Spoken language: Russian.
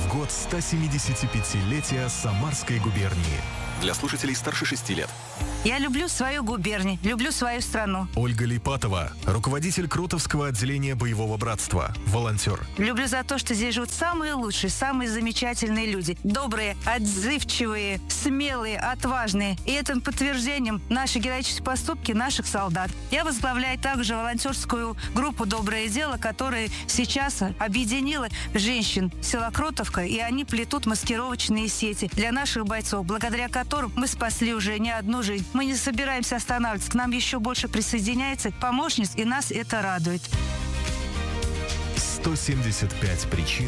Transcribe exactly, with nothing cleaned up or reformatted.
год ста семидесятипятилетия Самарской губернии. Для слушателей старше шести лет. Я люблю свою губернию, люблю свою страну. Ольга Липатова, руководитель Кротовского отделения боевого братства, волонтер. Люблю за то, что здесь живут самые лучшие, самые замечательные люди. Добрые, отзывчивые, смелые, отважные. И этим подтверждением наши героические поступки наших солдат. Я возглавляю также волонтерскую группу «Доброе дело», которая сейчас объединила женщин села Кротовка, и они плетут маскировочные сети для наших бойцов, благодаря которым мы спасли уже не одну жизнь. Мы не собираемся останавливаться. К нам еще больше присоединяется помощниц, и нас это радует. сто семьдесят пять причин